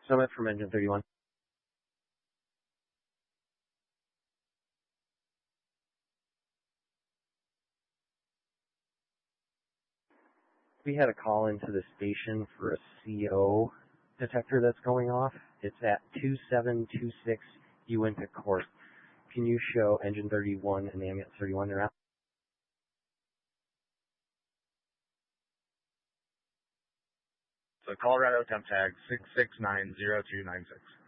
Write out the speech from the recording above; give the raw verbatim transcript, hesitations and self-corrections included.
Summit from Engine thirty-one. We had a call into the station for a C O detector that's going off. It's at two seven two six Uinta Court. Can you show Engine thirty-one and Ambulance thirty-one around? So Colorado temp tag six six nine zero two nine six.